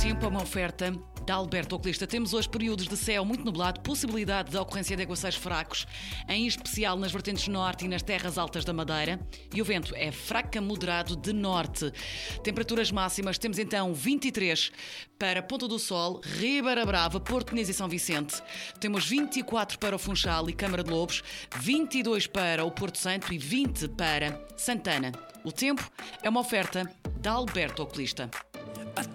tempo é uma oferta da Alberto Oculista. Temos hoje períodos de céu muito nublado, possibilidade de ocorrência de aguaceiros fracos, em especial nas vertentes norte e nas terras altas da Madeira. E o vento é fraco a moderado de norte. Temperaturas máximas, temos então 23 para Ponta do Sol, Ribeira Brava, Porto Inês e São Vicente. Temos 24 para o Funchal e Câmara de Lobos, 22 para o Porto Santo e 20 para Santana. O tempo é uma oferta da Alberto Oculista.